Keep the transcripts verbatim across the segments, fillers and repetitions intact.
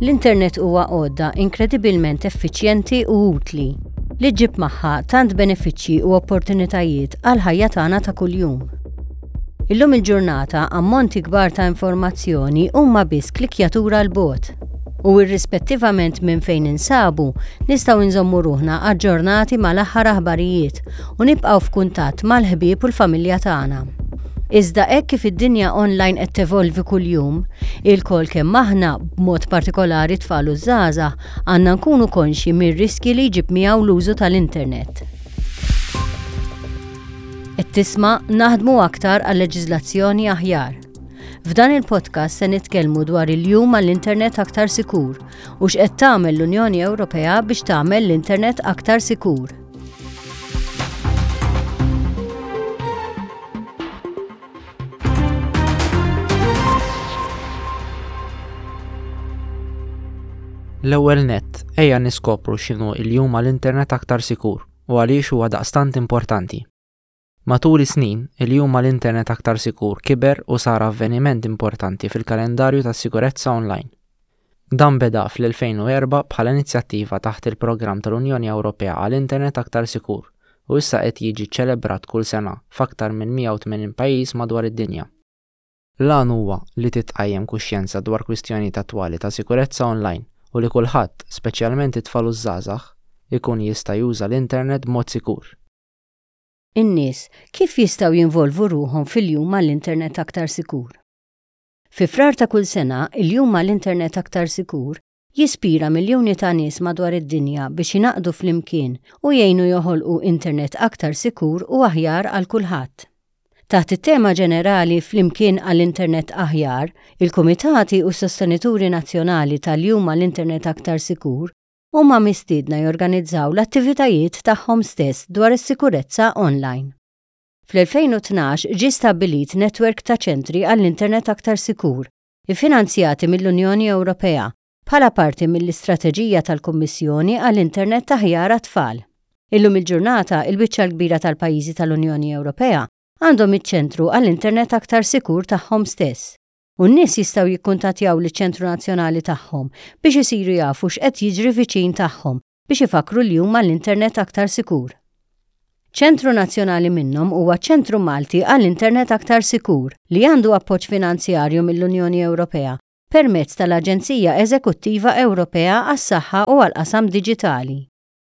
L-internet huwa għodda inkredibilment effiċjenti u utli li ġib magħha tant benefiċċji u opportunitajiet għal ħajja tagħna ta' kuljum. Illum il-ġurnata ammonti kbar ta' informazzjoni huma biss klikjatura l-bot u irrispettivament minn fejn insabu nistgħu nżommu ruħna aġġornati mal-aħħar aħbarijiet u nibqgħu f'kuntatt mal-ħbieb u l-familja tagħna. Iżda hekk kif id-dinja online qed tevolvi kuljum, il-kol kemm aħna b'mod partikolari tfal u żgħażagħ għandna nkunu konxi mir-riski li jġib miegħu l-użu tal-internet. Qed tisma' naħdmu aktar għal leġiżlazzjoni aħjar. F'dan il-podcast se nitkellmu dwar il-jum għall-internet aktar sikur u x'qed tagħmel l-Unjoni Ewropea biex tagħmel l-internet aktar sikur. L-ewwel nett ejja niskopru x'inhu l-jum għall-internet aktar sikur u għaliex huwa daqstant importanti. Matul is-snin, il-jum għall-internet aktar sikur kiber u sar avveniment importanti fil-kalendarju tas-sikurezza online. Dan beda fl-elfejn u erba' bħala inizjattiva taħt il-programm tal-Unjoni Ewropea għall-internet aktar sikur u issa qed jiġi ċelebrat kull sena f'aktar minn mija u tmenin pajjiż madwar id-dinja. L-għan huwa li titqajjem kuxjenza dwar kwistjonijiet attwali ta' sikurezza online u li kulħadd, speċjalment it-tfal u żgħażagħ, ikun jista' juża l-internet b'mod sikur. In-nies kif jistgħu jinvolvu ruhom fil-jum għall-internet aktar sikur? Fi frar ta' kull sena, il-jum għall-internet aktar sikur jispira miljuni ta' nies madwar id-dinja biex jinaqdu flimkien u jgħinu joħolqu internet aktar sikur u aħjar għal kulħadd. Taħt it-tema ġenerali flimkien għall-internet aħjar, il-Kumitati u s-Sostenituri Nazzjonali tal-Jum għall-internet aktar sikur huma mistiedna jorganizzaw l-attivitajiet tagħhom stess dwar is-sikurezza online. Fl-elfejn u tnax ġie stabbilit netwerk ta' ċentri għall-internet aktar sikur, iffinanzjati mill-Unjoni Ewropea bħala parti mill-istrateġija tal-Kummissjoni għall-internet aħjar għat-tfal. Illum il-ġurnata il-biċċa l-kbira tal-pajjiżi tal-Unjoni Ewropea għandhom iċ-ċentru għall-internet aktar sikur tagħhom stess. U n-nies jistgħu jikkuntattjaw liċ-ċentru nazzjonali tagħhom biex isiru jafu x'qed jiġri viċin tagħhom biex ifakru l-jum għall-internet aktar sikur. Ċentru nazzjonali minnhom huwa ċentru Malti għall-internet aktar sikur li għandu appoġġ finanzjarju mill-Unjoni Ewropea permezz tal-Aġenzija Eżekuttiva Ewropea għas-Saħħa u għall-Qasam Diġitali.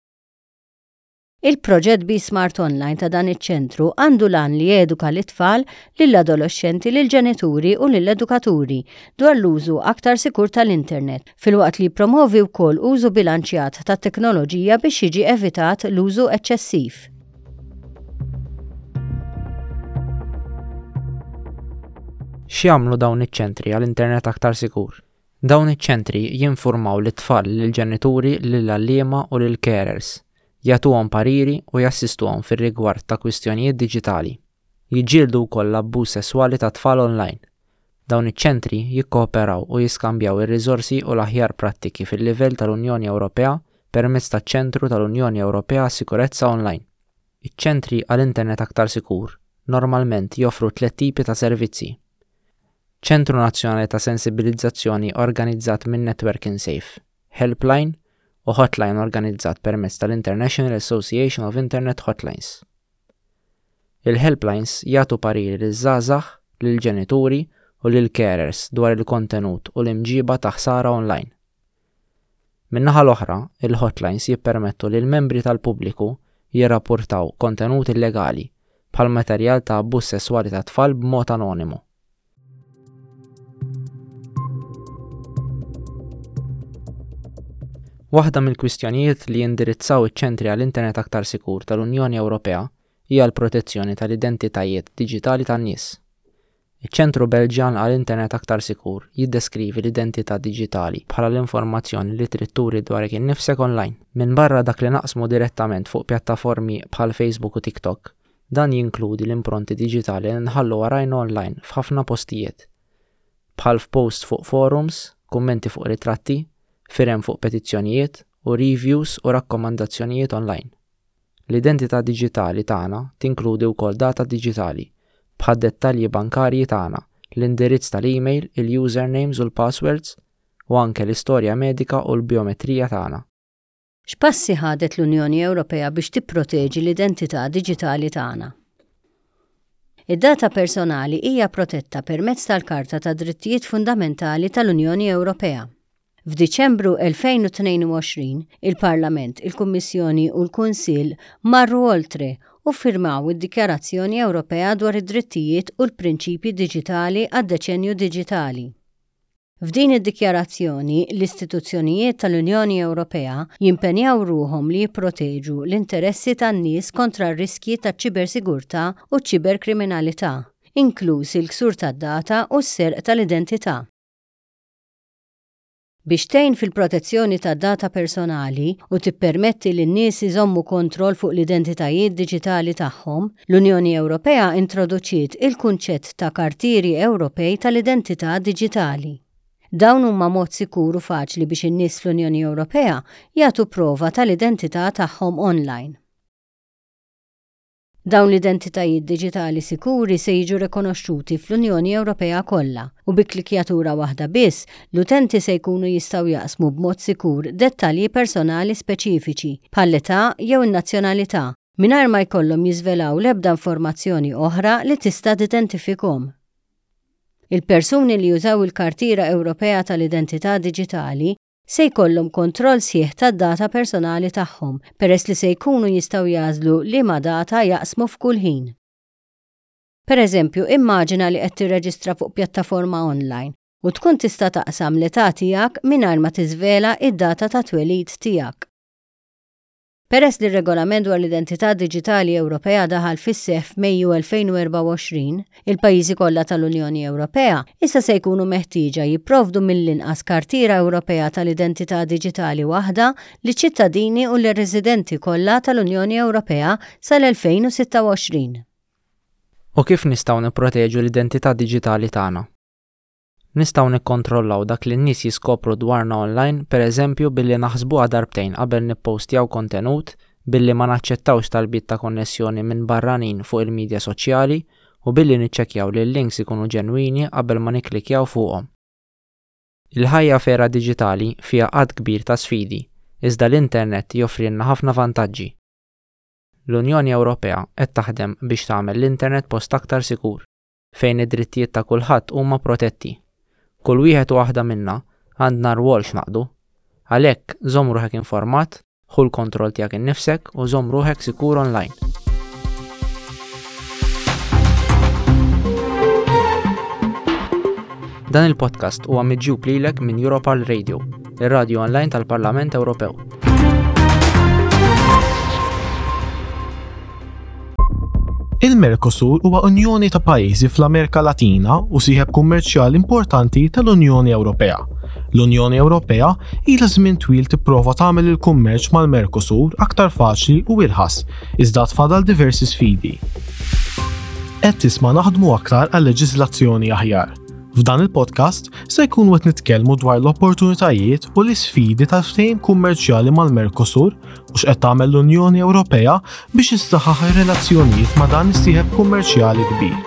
Il-proġett Be Smart Online ta' dan iċ-ċentru għandu lan li eduka l-itfal, lill-adolescenti, lill-ġenituri u lill-edukaturi dwar l-użu aktar sikur tal-internet, filwaqt li promovi wkoll użu bilanċjat tat teknoloġija biex jiġi evitat l-użu eċċessiv. X'jagħmlu dawn iċ-ċentri għall-internet aktar sikur? Dawn iċ-ċentri jinformaw l-itfal lill-ġenituri, lill-għalliema u lill-carers. Jagħtuhom pariri u jassistuhom fir-rigward ta' kwistjonijiet diġitali. Jiġġieldu wkoll l-abbuż sesswali ta' tfal online. Dawn iċ-ċentri jikkooperaw u jiskambjaw ir-riżorsi u l-aħjar prattiki fil-livell tal-Unjoni Ewropea permezz taċ-Ċentru tal-Unjoni Ewropea għas-Sikurezza Online. Iċ-ċentri għall-internet aktar sikur normalment joffru tliet tipi ta' servizzi. Ċentru Nazzjonali ta' Sensibilizzazzjoni organizzat minn Networking Safe, Helpline u hotline organizzat permezz tal-International Association of Internet Hotlines. Il-helplines jagħtu pariri liż-żgħażagħ, lill-ġenituri u lill-carers dwar il-kontenut u l-imġiba ta' ħsara online. Min-naħa l-oħra, il-hotlines jippermettu lil membri tal-pubbliku jirrappurtaw kontenut illegali bħal materjal ta' abbuż sesswali ta' tfal b'mod anonimu. Waħda mill-kwistjonijiet li jindirizzaw iċ-ċentri għall-internet aktar sikur tal-Unjoni Ewropea hija l-protezzjoni tal-identitajiet diġitali tan-nies. Iċ-ċentru Belġjan għall-internet aktar sikur jiddeskrivi l-identità diġitali bħala l-informazzjoni li trid turi dwarek innifsek online. Minn barra dak li naqsmu direttament fuq pjattaformi bħal Facebook u TikTok, dan jinkludi l-impronti diġitali li nħallu warajna online f'ħafna postijiet, bħal f'post fuq forums, kummenti fuq ritratti, firem fuq petizzjonijiet u reviews u rakkomandazzjonijiet online. L-identità diġitali tagħna tinkludi wkoll data diġitali bħad dettalji bankarji tagħna, l-indirizz tal-email, il-usernames u l-passwords, u anke l-istorja medika u l-biometrija tagħna. X'passi ħadet l-Unjoni Ewropea biex tipproteġi l-identità diġitali tagħna? Id-data personali hija protetta permezz tal-Karta ta' Drittijiet Fundamentali tal-Unjoni Ewropea. F'Diċembru elfejn u tnejn u għoxrin, il-Parlament, il-Kummissjoni u l-Kunsill marru oltre u firmaw id-Dikjarazzjoni Ewropea dwar id-drittijiet u l-prinċipji diġitali għad-deċenju diġitali. F'din id-dikjarazzjoni, l-istituzzjonijiet tal-Unjoni Ewropea jimpenjaw ruhom li jipproteġu l-interessi tan-nies kontra r-riskji taċ-ċibersigurtà u ċ-ċiberkriminalità, inkluż il-ksur tad-data u s-serq tal-identità. Biex tgħin fil-protezzjoni tad-data personali u tippermetti li n-nies iżommu kontroll fuq l-identitajiet diġitali tagħhom, l-Unjoni Ewropea introduċiet il-kunċett ta' kartieri Ewropej tal-identità diġitali. Dawn huma mod sikuru faċli biex in-nies fl-Unjoni Ewropea jagħtu prova tal-identità tagħhom online. Dawn l-identitajiet diġitali sikuri se jiġu rikonoxxuti fl-Unjoni Ewropea kollha u bi klikjatura waħda biss l-utenti se jkunu jistgħu jaqsmu b'mod sikur dettalji personali speċifiċi bħall-età jew in-nazzjonalità mingħajr ma jkollhom jiżvelaw l-ebda informazzjoni oħra li tista' tidentifikhom. Il-persuni li jużaw il-Kartira Ewropea tal-Identità Diġitali se jkollhom kontroll sħiħ tad-data personali tagħhom peress li se jkunu jistgħu jażlu liema data jaqsmu f'kull ħin. Pereżempju, immaġina li qed tirreġistra fuq pjattaforma online u tkun tista' taqsam l-età tiegħek mingħajr ma tiżvela id-data ta' twelid tiegħek. Peress li r-regolament dwar l-Identità Diġitali Ewropea daħal fis-seħħ f'Mejju elfejn u erba' u għoxrin, il-pajjiżi kollha tal-Unjoni Ewropea issa se jkunu meħtieġa jipprovdu mill-inqas Kartira Ewropea tal-Identità Diġitali waħda liċ-ċittadini u lir-residenti kollha tal-Unjoni Ewropea sal-elfejn u sitta u għoxrin. U kif nistgħu nipproteġu l-identità diġitali tagħna? Nistgħu nikkontrollaw dak li n-nies jiskopru dwarna online, pereżempju billi naħsbuha darbtejn qabel nippostjaw kontenut, billi ma naċċettawx talbiet ta' konnessjoni minn barranin fuq il-midja soċjali u billi niċċekkjaw li l-links ikunu ġenwini qabel ma nikklikjaw fuqhom. Il-ħajja fera diġitali fiha qatt kbir ta' sfidi, iżda l-internet joffrilna ħafna vantaġġi. L-Unjoni Ewropea qed taħdem biex tagħmel l-internet post aktar sikur, fejn id-drittijiet ta' kulħadd huma protetti. Kull wieħed u waħda minna għandna rwol x'naqdu. Għalhekk żomm ruħek informat, ħu l-kontroll tiegħek innifsek u żomm ruħek sikur online. Dan il-podcast huwa miġġub lilek minn Europal Radio, ir-radju online tal-Parlament Ewropew. Il-Mercosur huwa unjoni ta' pajjiżi fl-Amerika Latina u sieħeb kummerċjali importanti tal-Unjoni Ewropea. L-Unjoni Ewropea ilha żmien twil tipprova tagħmel il-kummerċ mal-Mercosur aktar faċli u irħas, iżda tfadal diversi sfidi. Qed tisma' naħdmu aktar għal leġiżlazzjoni aħjar. F'dan il-podcast se jkunu qed nitkellmu dwar l-opportunitajiet u l-isfidi tal-ftehim kummerċjali mal-Mercosur u x'qed tagħmel l-Unjoni Ewropea biex issaħħaħ ir-relazzjonijiet ma' dan is-sieħeb kummerċjali kbir.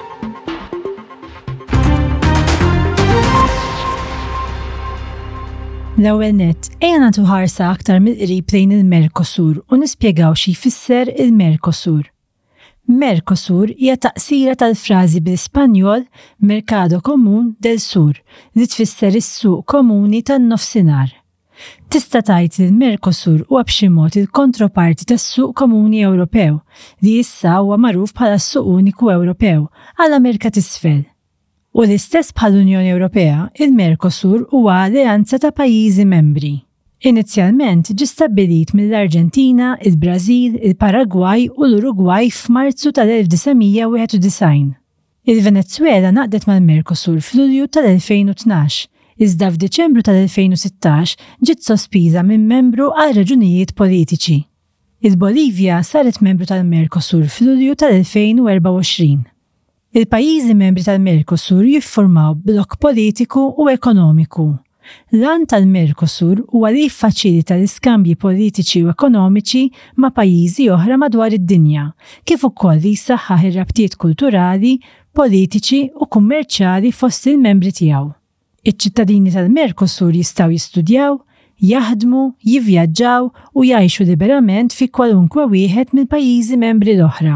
L-ewwel nett, ejja nagħtu ħarsa aktar mill-qrib lejn il-Mercosur u nispjegaw xi jfisser il-Mercosur. Mercosur hija taqsira tal-frażi bil-Spanjol Mercado Común del Sur li tfisser is-suq komuni tan-nofsinhar. Tista' tgħid li l-Mercosur huwa b'xi mod il-kontroparti tas-suq komuni Ewropew li issa huwa magħruf bħala s-suq uniku Ewropew għall-Amerika t'isfel. U l-istess bħall-Unjoni Ewropea, il-Mercosur huwa alleanza ta' pajjiżi membri. Inizjalment ġie stabbilit mill-Arġentina, il-Brażil, il-Paragwaj u l-Urugwaj f'Marzu tal-elf tisgħemija wieħed u disgħin. Il-Venezuela naqdet mal-Mercosur f'Lulju tal-elfejn u tnax, iżda f'Diċembru tal-elfejn u sittax ġiet sospiża minn membru għal raġunijiet politiċi. Il-Bolivja saret membru tal-Mercosur f'Lulju tal-elfejn u erba' u għoxrin. Il-pajjiżi membri tal-Mercosur jiffurmaw blokk politiku u ekonomiku. L-għan tal-Mercosur huwa li jiffaċilita l-iskambji politiċi u ekonomiċi ma' pajjiżi oħra madwar id-dinja, kif ukoll li jsaħħaħ ir-rabtiet kulturali, politiċi u kummerċjali fost il-membri tiegħu. Iċ-ċittadini tal-Mercosur jistgħu jistudjaw, jaħdmu, jivvjaġġaw u jgħixu liberament fi kwalunkwe wieħed mill-pajjiżi membri l-oħra.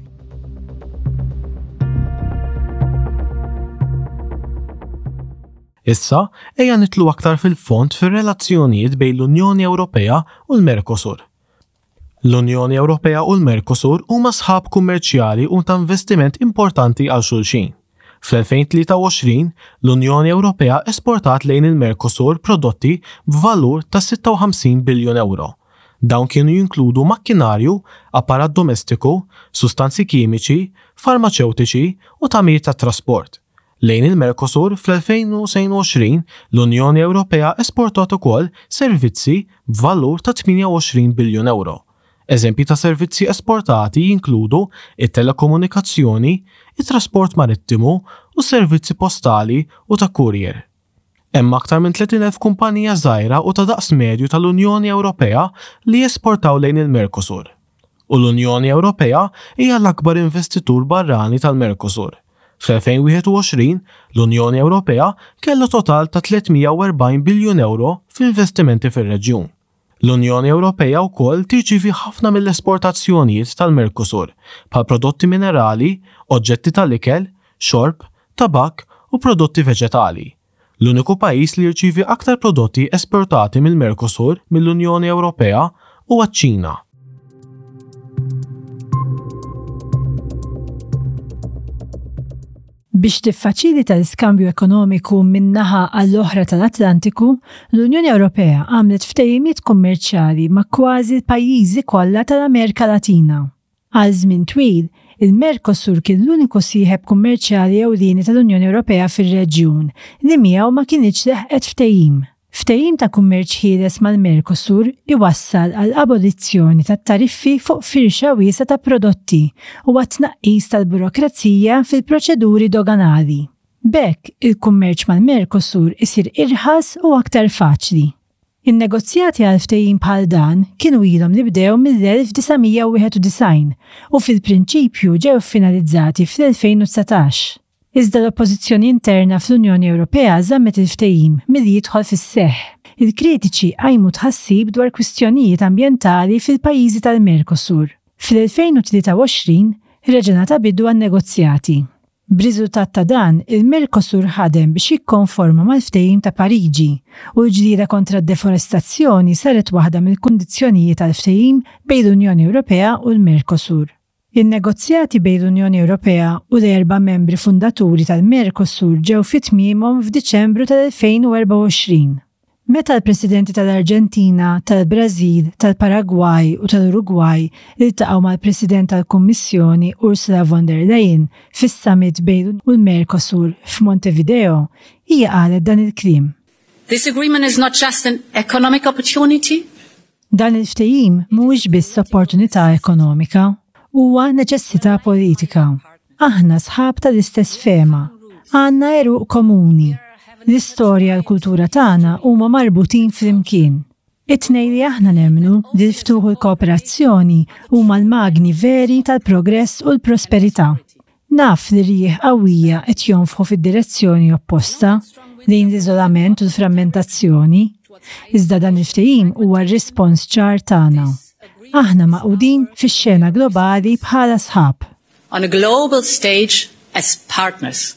Issa, ejja nitlu aktar fil-fond fir-relazzjonijiet bejn l-Unjoni Ewropea u l-Mercosur. L-Unjoni Ewropea u l-Mercosur huma sħab kummerċjali u ta' investiment importanti għal xulxin. Fl-elfejn u tlieta u għoxrin, l-Unjoni Ewropea esportat lejn il-Mercosur prodotti b'valur ta' sitta u ħamsin biljun euro. Dawn kienu jinkludu makkinarju, apparat domestiku, sustanzi kimiċi, farmaceutiċi u tagħmir tat trasport. Lejn il-Mercosur fl-elfejn u għoxrin l-Unjoni Ewropea esportat ukoll servizzi b'valur ta' tminja u għoxrin biljun euro. Eżempji ta' servizzi esportati jinkludu it-telekomunikazzjoni, it-trasport marittimu u servizzi postali u ta' kurjer. Hemm aktar minn tletin elf kumpanija żgħira u ta' daqs medju tal-Unjoni Ewropea li jesportaw lejn il-Mercosur. U l-Unjoni Ewropea hija l-akbar investitur barrani tal-Mercosur. Fl-elfejn u wieħed u għoxrin, l-Unjoni Ewropea kellha total ta' tlietmija u erbgħin biljun euro f'investimenti fir-reġjun. L-Unjoni Ewropea wkoll tirċievi ħafna mill-esportazzjonijiet tal-Mercosur bħal prodotti minerali, oġġetti tal-ikel, xorb, tabak u prodotti veġetali. L-uniku pajjiż li jirċievi aktar prodotti esportati mill-Mercosur mill-Unjoni Ewropea huwa ċ-Ċina. Biex tiffaċilita l-iskambju ekonomiku min-naħa għall-oħra tal-Atlantiku, l-Unjoni Ewropea għamlet ftehimiet kummerċjali ma' kważi l-pajjiżi kollha tal-Amerika Latina. Għal żmien twil, il-Mercosur kien l-uniku sieħeb kummerċjali ewlieni tal-Unjoni Ewropea fir-reġjun li miegħu ma kinitx leħqet ftehim. Ftehim ta' kummerċ ħieles mal-Mercosur iwassal għal abolizzjoni tat-tariffi fuq firxa wiesa ta' prodotti u għat-tnaqqis tal-burokrazija fil-proċeduri doganali. B'hekk il-kummerċ mal-Mercosur isir irħas u aktar faċli. In-negozjati għal ftehim bħal dan kienu ilhom li bdew mill-elf tisamija wieħed u disgħin u fil-prinċipju ġew finalizzati fl-elfejn u tsatax. Iżda l-oppożizzjoni interna fl-Unjoni Ewropea żammet il-ftehim milli jidħol fis-seħħ. Il-kritiċi għajmu tħassib dwar kwistjonijiet ambjentali fil-pajjiżi tal-Mercosur. Fil-elfejn u tlieta u għoxrin reġenata bidu għan-negozjati. B'riżultat ta' dan, il-Mercosur ħadem biex jikkonforma mal-ftehim ta' Pariġi u l-ġlieda kontra d-deforestazzjoni saret waħda mill-kundizzjonijiet tal-ftehim bejn l-Unjoni Ewropea u l-Mercosur. In-negozjati bejn l-Unjoni Ewropea u l-erba' membri fundaturi tal-Mercosur ġew fit-tmiemhom f'Diċembru tal-elfejn u erba' u għoxrin. Meta l-Presidenti tal-Arġentina, tal-Brażil, tal-Paragwaj u tal-Urugwaj iltaqgħu mal-President tal-Kummissjoni Ursula von der Leyen fis-summit bejn u l-Mercosur f'Montevideo, hija qalet dan il-kliem. This agreement is not just an economic opportunity. Dan il-ftehim mhuwiex biss opportunità ekonomika, huwa neċessità politika. Aħna sħab tal-istess fema, għandna eruq komuni. L-istorja u l-kultura tagħna huma marbutin flimkien. It-tnejn li aħna nemmnu li l-ftuħ u l-kooperazzjoni huma l-magni veri tal-progress u l-prosperità. Naf li rieħ qawwija qed jonfħu fid-direzzjoni opposta lejn l-iżolament u l-frammentazzjoni, iżda dan il-ftehim huwa r-rispons ċar tagħna. Aħna maqudin fix-xena globali bħala sħab. On a global stage as partners.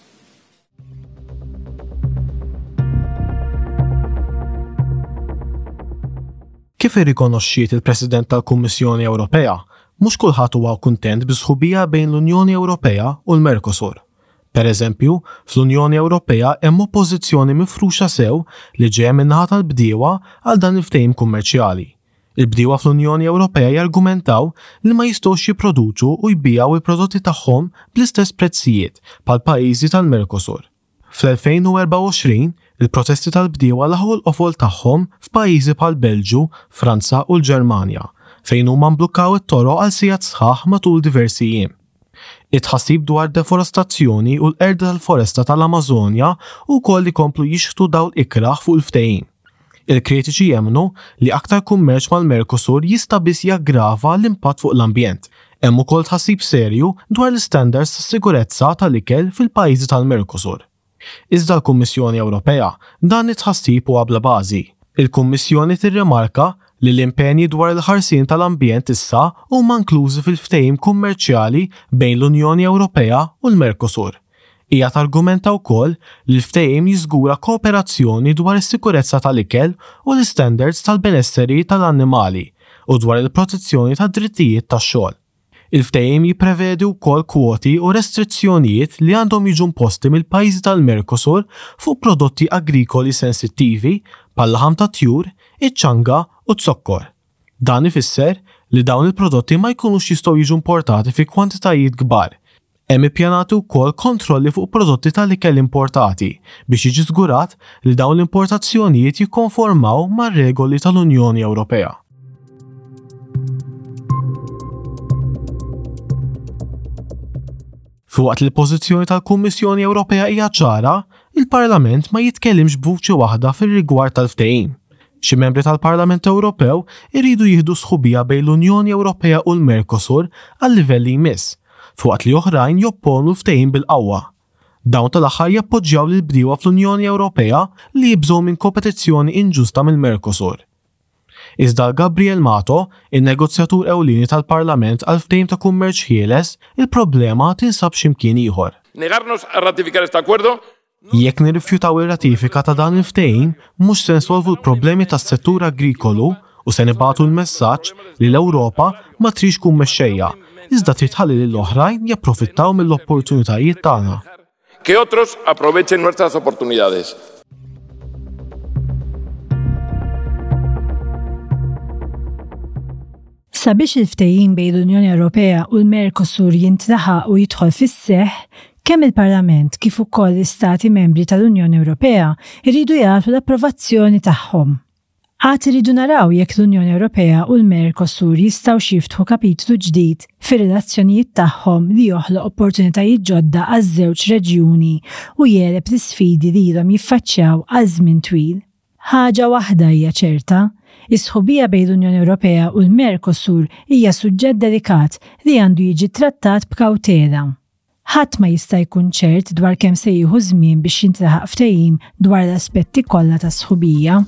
Kif irrikonoxxiet il-President tal-Kummissjoni Ewropea, mhux kulħadd huwa kuntent bi-sħubija bejn l-Unjoni Ewropea u l-Mercosur. Pereżempju, fl-Unjoni Ewropea hemm oppożizzjoni mifruxa sew li ġejja min-naħa tal-bdiewa għal dan il-ftehim kummerċjali. Il-bdiewa fl-Unjoni Ewropea jargumentaw li ma jistgħux jipproduċu u jbijaw il-prodotti tagħhom bl-istess prezzijiet bħal pajjiżi tal-Mercosur. Fl-elfejn u erba' u għoxrin, il-protesti tal-bdiewa laħu l-qofol tagħhom f'pajjiżi bħal Belġu, Franza u l-Ġermanja, fejn huma mblukkaw it-toroq għal sigħat sħaħ matul diversi jiem. It-ħassib dwar deforestazzjoni u l-qerda tal-foresta tal-Amazonja wkoll ikomplu jixħtu dawl ikraħ fuq il-ftehim. Il-kritiċi jemmnu li aktar kummerċ mal-Mercosur jista' biss jaggrava l-impatt fuq l-ambjent. Hemm ukoll tħassib serju dwar l-istandards tas-sigurezza tal-ikel fil-pajjiżi tal-Mercosur. Iżda l-Kummissjoni Ewropea dan it-tħassib huwa bla bażi. Il-Kummissjoni tirrimarka li l-impenji dwar il-ħarsien tal-ambjent issa huma inklużi fil-ftehim kummerċjali bejn l-Unjoni Ewropea u l-Mercosur. Hija targumenta wkoll li l-ftehim jiżgura kooperazzjoni dwar is-sikurezza tal-ikel u l-istandards tal-benesseri tal-annimali u dwar il-protezzjoni tad-drittijiet tax-xogħol. Il-ftehim jipprevedi wkoll kwoti u restrizzjonijiet li għandhom jiġu imposti mill-pajjiżi tal-Mercosur fuq prodotti agrikoli sensittivi bħal-laħam ta' tjur, iċ-ċanga u t-sokkor. Dan ifisser li dawn il-prodotti ma jkunux jistgħu jiġu importati fi kwantitajiet kbar. Hemm ippjanati wkoll kontrolli fuq prodotti tal-ikel importati biex jiġi żgurat li dawn l-importazzjonijiet jikkonformaw mar-regoli tal-Unjoni Ewropea. Fuqat li l-pożizzjoni tal-Kummissjoni Ewropea hija ċara, il-Parlament ma jitkellimx b'vuċi waħda fir-rigward tal-ftehim. Xi membri tal-Parlament Ewropew iridu jieħdu sħubija bejn l-Unjoni Ewropea u l-Mercosur għal livelli jmiss, fuqat li oħrajn jopponu l-ftehim bil-qawwa. Dawn tal-aħħar jappoġġjaw lil bdiewa fl-Unjoni Ewropea li jibżgħu minn kompetizzjoni inġusta mill-Mercosur. Iżda Gabriel Mato, in-negozjatur ewlieni tal-Parlament għal ftehim ta' kummerċ ħieles, il-problema tinsab x'imkien ieħor. Negarnos a ratificar este acuerdo. Jekk nirrifjutaw ir-ratifika ta' dan il-ftehim, mhux se nsolvu l-problemi tas-settur agrikolu u se nibagħtu l-messaġġ li l-Ewropa ma trix tkun mexxejja, iżda trid tħalli lil oħrajn japprofittaw mill-opportunitajiet tagħna. Que otros aprovechen nuestras oportunidades. Sabiex il-ftehim bejn l-Unjoni Ewropea u l-Mercosur jintlaħaq u jidħol fis-seħħ, kemm il-Parlament kif ukoll l-Istati membri tal-Unjoni Ewropea jridu jagħtu l-approvazzjoni tagħhom. Għad iridu naraw jekk l-Unjoni Ewropea u l-Mercosur jistgħu jiftħu kapitlu ġdid fir-relazzjonijiet tagħhom li joħloq opportunitajiet ġodda għaż-żewġ reġjuni u jeleb l-isfidi li ilhom jiffaċċjaw għal żmien twil. Ħaġa waħda hija ċerta, is-sħubija bejn l-Unjoni Ewropea u l-Mercosur hija suġġett delikat li għandu jiġi trattat b'kawtela. Ħadd ma jista' jkun ċert dwar kemm se jieħu żmien biex jintlaħaq ftehim dwar l-aspetti kollha tas-sħubija.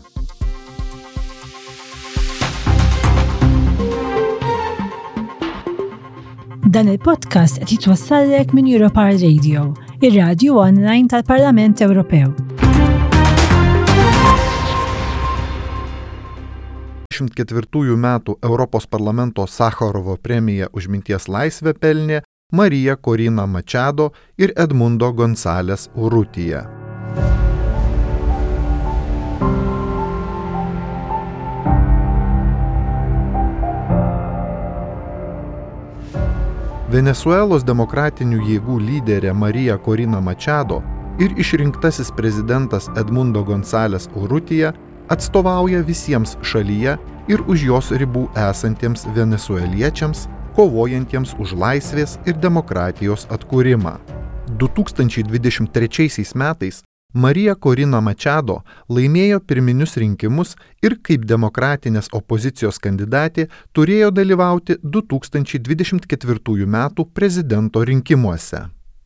Dan il-podcast qed jitwassallek minn Europar Radio, ir-radju online tal-Parlament Ewropew. dvidešimt ketvirtųjų metų Europos parlamento Sacharovo premiją už minties laisvę pelnė Marija Corina Machado ir Edmundo González Urrutia. Venesuelos demokratinių jėgų lyderė Marija Corina Machado ir išrinktasis prezidentas Edmundo González Urrutia atstovauja visiems šalyje ir už jos ribų esantiems venesueliečiams, kovojantiems už laisvės ir demokratijos atkūrimą. du tūkstančiai dvidešimt trečiaisiais metais Marija Corina Machado laimėjo pirminius rinkimus ir kaip demokratinės opozicijos kandidatė turėjo dalyvauti du tūkstančiai dvidešimt ketvirtųjų metų prezidento rinkimuose.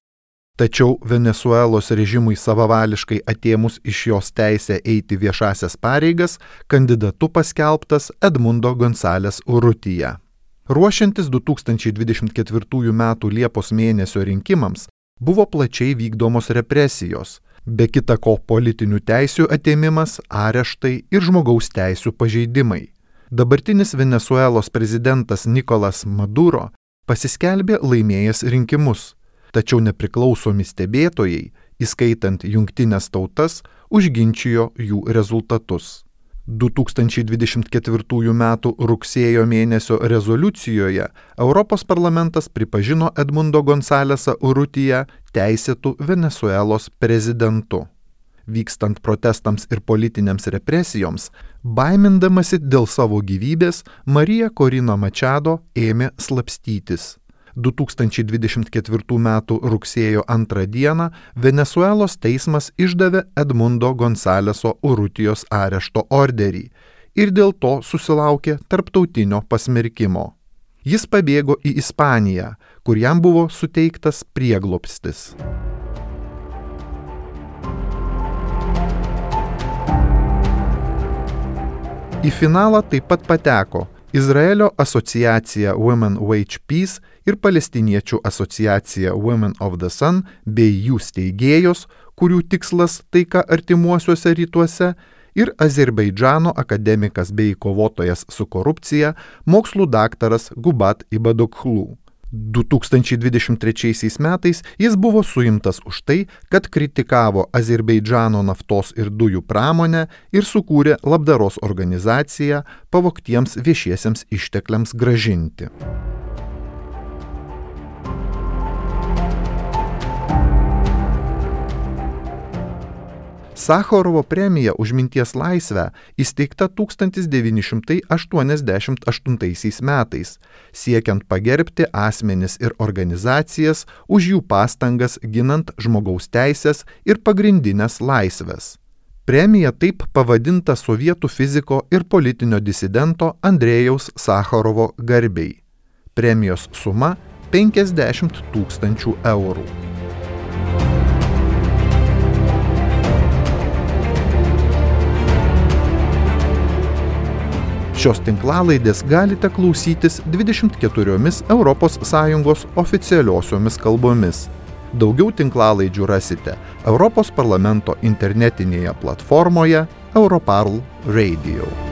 Tačiau Venesuelos režimui savavališkai atėmus iš jos teisę eiti viešasias pareigas, kandidatu paskelbtas Edmundo González Urrutia. Ruošiantis du tūkstančiai dvidešimt ketvirtųjų metų Liepos mėnesio rinkimams buvo plačiai vykdomos represijos, be kita ko politinių teisių atėmimas, areštai ir žmogaus teisių pažeidimai. Dabartinis Venesuelos prezidentas Nicolas Maduro pasiskelbė laimėjęs rinkimus, tačiau nepriklausomi stebėtojai, įskaitant jungtines tautas, užginčijo jų rezultatus. du tūkstančiai dvidešimt ketvirtųjų metų rugsėjo mėnesio rezoliucijoje Europos parlamentas pripažino Edmundo Gonzálezą Urrutią teisėtų Venesuelos prezidentu. Vykstant protestams ir politinėms represijoms, baimindamasi dėl savo gyvybės, Marija Corina Machado ėmė slapstytis. du tūkstančiai dvidešimt ketvirtų metų rugsėjo antrą dieną Venesuelos teismas išdavė Edmundo Gonzálezo Urrutijos arešto orderį ir dėl to susilaukė tarptautinio pasmerkimo. Jis pabėgo į Ispaniją, kur jam buvo suteiktas prieglobstis. Į finalą taip pat pateko Izraelio asociacija Women Wage Peace ir palestiniečių asociacija Women of the Sun bei jų steigėjos, kurių tikslas taika artimuosiuose rytuose, ir Azerbaidžano akademikas bei kovotojas su korupcija, mokslų daktaras Gubat Ibadokhlu. du tūkstančiai dvidešimt trečiaisiais metais jis buvo suimtas už tai, kad kritikavo Azerbaidžano naftos ir dujų pramonę ir sukūrė labdaros organizaciją pavogtiems viešiesiems ištekliams gražinti. Sacharovo premija už minties laisvę įsteigta tūkstantis devyni šimtai aštuoniasdešimt aštuntaisiais metais, siekiant pagerbti asmenis ir organizacijas už jų pastangas ginant žmogaus teisės ir pagrindinės laisvės. Premija taip pavadinta sovietų fiziko ir politinio disidento Andrejaus Sacharovo garbei. Premijos suma penkiasdešimt tūkstančių eurų. Šios tinklalaidės galite klausytis dvidešimt keturiomis Europos Sąjungos oficialiosiomis kalbomis. Daugiau tinklalaidžių rasite Europos parlamento internetinėje platformoje Europarl Radio.